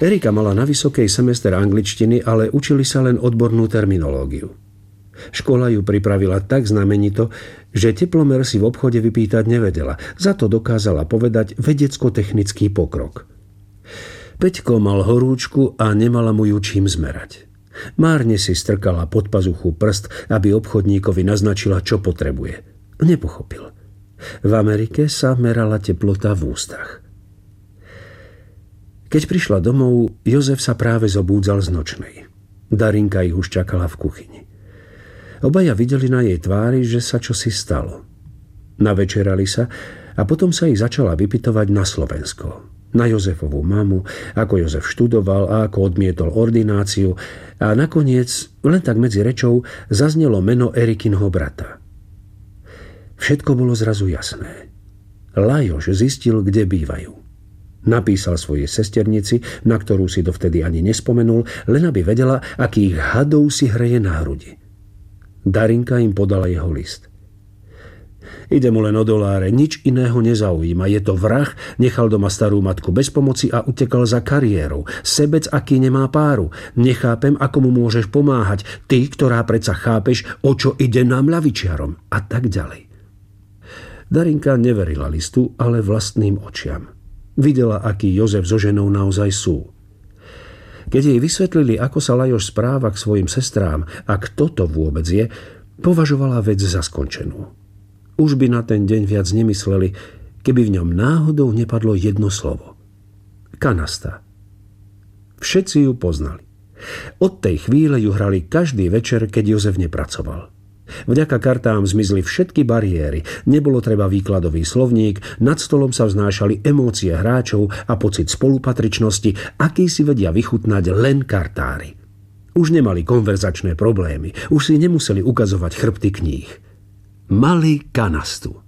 Erika mala na vysokej semester angličtiny, ale učili sa len odbornú terminológiu. Škola ju pripravila tak znamenito, že teplomer si v obchode vypýtať nevedela. Za to dokázala povedať vedecko-technický pokrok. Peťko mal horúčku a nemala mu ju čím zmerať. Márne si strkala pod pazuchu prst, aby obchodníkovi naznačila, čo potrebuje. Nepochopil. V Amerike sa merala teplota v ústach. Keď prišla domov, Jozef sa práve zobúdzal z nočnej. Darinka ich už čakala v kuchyni. Obaja videli na jej tvári, že sa čosi stalo. Navečerali sa a potom sa ich začala vypytovať na Slovensko. Na Jozefovú mamu, ako Jozef študoval a ako odmietol ordináciu a nakoniec, len tak medzi rečou, zaznelo meno Erikinho brata. Všetko bolo zrazu jasné. Lajoš zistil, kde bývajú. Napísal svojej sesternici, na ktorú si dovtedy ani nespomenul, len aby vedela, akých hadov si hreje na hrudi. Darinka im podala jeho list. Ide mu len o doláre, nič iného nezaujíma. Je to vrah, nechal doma starú matku bez pomoci a utekal za kariérou. Sebec, aký nemá páru. Nechápem, ako mu môžeš pomáhať. Ty, ktorá predsa chápeš, o čo ide nám ľavičiarom. A tak ďalej. Darinka neverila listu, ale vlastným očiam. Videla, aký Jozef so ženou naozaj sú. Keď jej vysvetlili, ako sa Lajoš správa k svojim sestrám a kto to vôbec je, považovala vec za skončenú. Už by na ten deň viac nemysleli, keby v ňom náhodou nepadlo jedno slovo. Kanasta. Všetci ju poznali. Od tej chvíle ju hrali každý večer, keď Jozef nepracoval. Vďaka kartám zmizli všetky bariéry, nebolo treba výkladový slovník, nad stolom sa vznášali emócie hráčov a pocit spolupatričnosti, aký si vedia vychutnať len kartári. Už nemali konverzačné problémy, už si nemuseli ukazovať chrbty kníh. Mali kanastu.